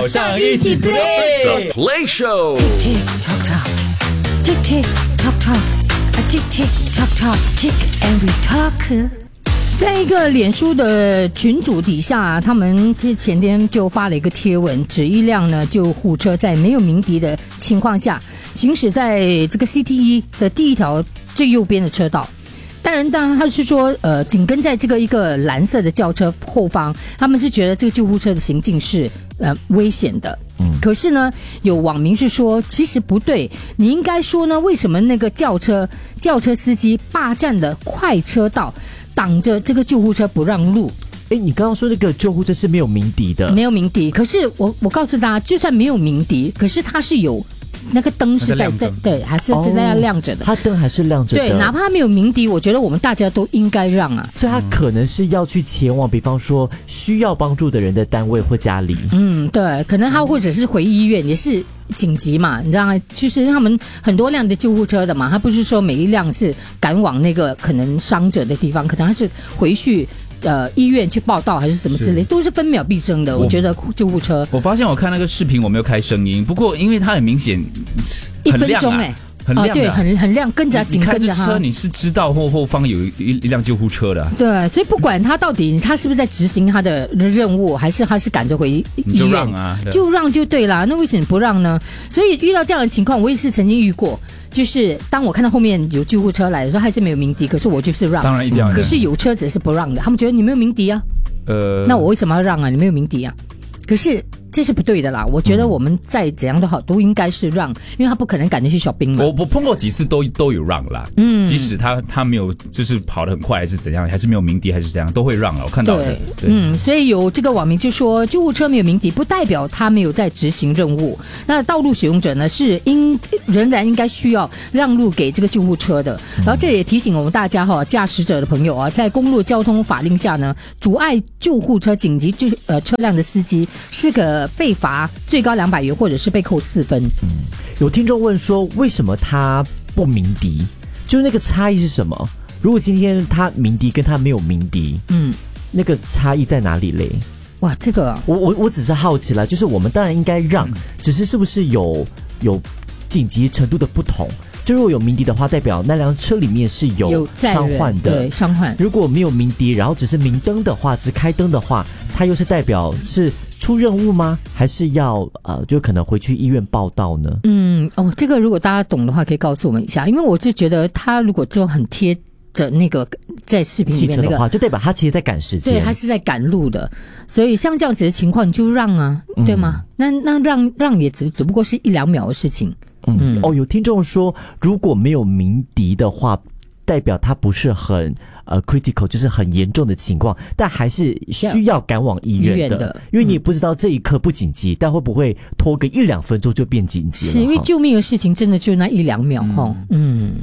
早上一起 play The Play Show。 Tick tock tock, tick tick tock tock, a tick tick tock tock, tick and we talk。在一个脸书的群组底下，他们前天就发了一个贴文，指一辆呢救护车在没有鸣笛的情况下，行驶在这个 CT1 的第一条最右边的车道。当然，他是说，紧跟在这个一个蓝色的轿车后方，他们是觉得这个救护车的行进是危险的。可是呢，有网民是说，其实不对，你应该说呢，为什么那个轿车司机霸占的快车道，挡着这个救护车不让路？ 你刚刚说那个救护车是没有鸣笛的， 没有鸣笛。可是我告诉大家，就算没有鸣笛，可是它是有。那个灯是在对，还是在亮着的。 它灯还是亮着的。 对，哪怕没有鸣笛，我觉得我们大家都应该让啊。 所以他可能是要去前往，比方说需要帮助的人的单位或家里。 对，可能他或者是回医院，也是紧急嘛，你知道吗？就是他们很多辆的救护车的嘛，他不是说每一辆是赶往那个可能伤者的地方，可能他是回去。医院去报道还是什么之类，都是分秒必争的。我觉得救护车， 我发现我看那个视频我没有开声音，不过因为它很明显 1分钟很亮的， 对，很亮，紧跟着你看这车你是知道后方有一辆救护车的。 对，所以不管他到底他是不是在执行他的任务，还是他是赶着回医院， 就让啊， 就让就对了。那为什么不让呢？所以遇到这样的情况，我也是曾经遇过。就是当我看到后面有救护车来的时候，还是没有鸣笛，可是我就是让。 当然一定要。 可是有车子是不让的，他们觉得你没有鸣笛啊。那我为什么要让啊？你没有鸣笛啊？可是这是不对的啦。我觉得我们再怎样都好，都应该是让，因为他不可能赶着去小兵嘛。 我碰过几次都有让啦。即使他没有就是跑得很快还是怎样，还是没有鸣笛还是怎样，都会让了。我看到的。 对，所以有这个网民就说，救护车没有鸣笛，不代表他没有在执行任务。那道路使用者呢，仍然应该需要让路给这个救护车的。然后这也提醒我们大家驾驶者的朋友啊，在公路交通法令下呢，阻碍救护车紧急车辆的司机是个被罚最高200元，或者是被扣4分。 有听众问说，为什么他不鸣笛？就是那个差异是什么？如果今天他鸣笛跟他没有鸣笛，那个差异在哪里嘞？ 哇，这个我只是好奇了，就是我们当然应该让，只是不是有紧急程度的不同？就如果有鸣笛的话，代表那辆车里面是有伤患的， 对，伤患。 如果没有鸣笛，然后只是明灯的话，只开灯的话，它又是代表是出任务吗？还是要就可能回去医院报到呢？ 这个如果大家懂的话，可以告诉我们一下，因为我就觉得他如果就很贴着那个在视频里面的话，就代表他其实在赶时间， 对，他是在赶路的，所以像这样子的情况你就让啊，对吗？那让也只不过是1-2秒的事情。 有听众说，如果没有鸣笛的话，代表他不是很critical， 就是很严重的情况，但还是需要赶往医院的，因为你也不知道这一刻不紧急，但会不会拖个1-2分钟就变紧急了？ 是因为救命的事情真的就那1-2秒